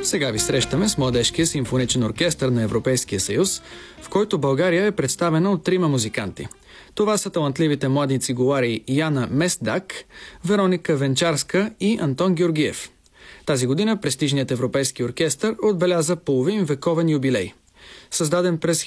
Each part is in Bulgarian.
Сега ви срещаме с Младежкия симфоничен оркестър на Европейския съюз, в който България е представена от 3 музиканти. Това са талантливите млади цигулари Яна Местдак, Вероника Венчарска и Антон Георгиев. Тази година престижният Европейски оркестър отбеляза половин вековен юбилей. Създаден през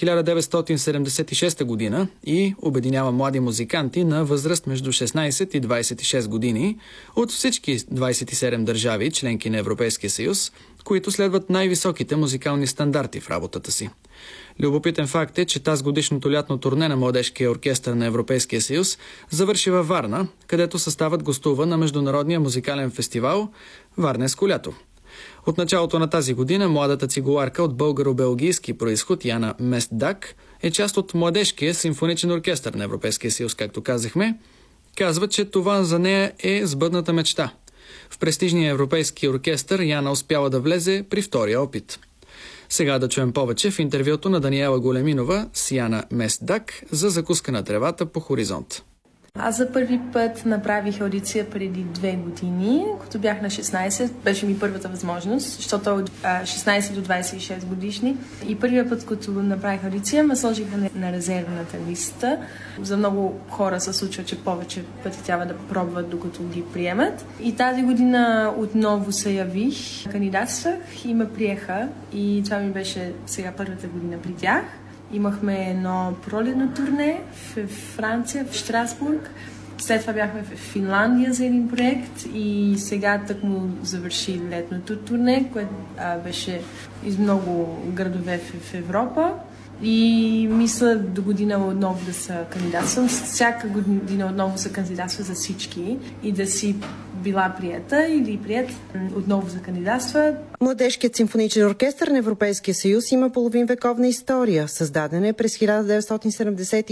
1976 година и обединява млади музиканти на възраст между 16 и 26 години от всички 27 държави, членки на Европейския съюз, които следват най-високите музикални стандарти в работата си. Любопитен факт е, че тази годишното лятно турне на Младежкия оркестър на Европейския съюз завърши във Варна, където съставът гостува на Международния музикален фестивал Варненско лято. От началото на тази година младата цигуларка от българо-белгийски происход Яна Местдак е част от Младежкия симфоничен оркестър на Европейския съюз, както казахме. Казва, че това за нея е сбъдната мечта. В престижния европейски оркестър Яна успяла да влезе при втория опит. Сега да чуем повече в интервюто на Даниела Големинова с Яна Местдак за закуска на тревата по Хоризонт. Аз за първи път направих аудиция преди 2 години, като бях на 16. Беше ми първата възможност, защото от 16 до 26 годишни. И първият път, като направих аудиция, ме сложиха на резервната листа. За много хора се случва, че повече пъти трябва да пробват, докато ги приемат. И тази година отново се явих, кандидатствах и ме приеха. И това ми беше сега първата година при тях. Имахме едно пролетно турне в Франция, в Щрасбург. След това бяхме в Финландия за един проект и сега тъкмо завърши летното турне, което беше из много градове в Европа. И мисля до година отново да се кандидатствам. Всяка година отново се кандидатства за всички и да си била приета или прият отново за кандидатства. Младежкият симфоничен оркестър на Европейския съюз има половин вековна история. Създаден е през 1970